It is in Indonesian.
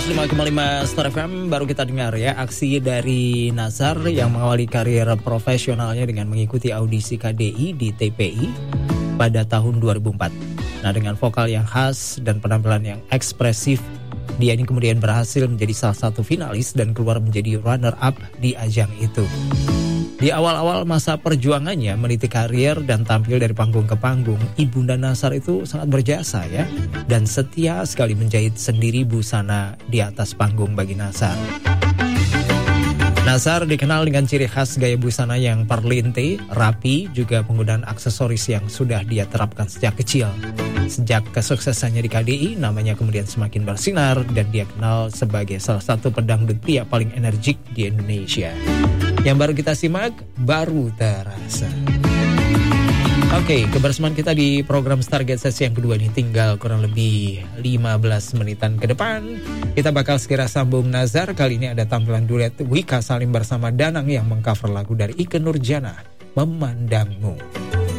105,5 Star FM. Baru kita dengar ya aksi dari Nazar yang mengawali karir profesionalnya dengan mengikuti audisi KDI di TPI pada tahun 2004. Nah, dengan vokal yang khas dan penampilan yang ekspresif, dia ini kemudian berhasil menjadi salah satu finalis dan keluar menjadi runner up di ajang itu. Di awal-awal masa perjuangannya meniti karir dan tampil dari panggung ke panggung, Ibunda Nazar itu sangat berjasa ya, dan setia sekali menjahit sendiri busana di atas panggung bagi Nazar. Nazar dikenal dengan ciri khas gaya busana yang perlinte, rapi, juga penggunaan aksesoris yang sudah dia terapkan sejak kecil. Sejak kesuksesannya di KDI, namanya kemudian semakin bersinar dan dia kenal sebagai salah satu pedangdut pria paling energik di Indonesia. Yang baru kita simak, Baru Terasa. Oke, kebersamaan kita di program Stargate sesi yang kedua ini tinggal kurang lebih 15 menitan ke depan. Kita bakal segera sambung Nazar. Kali ini ada tampilan duet Wika Salim bersama Danang yang mengcover lagu dari Ikke Nurjana, Memandangmu.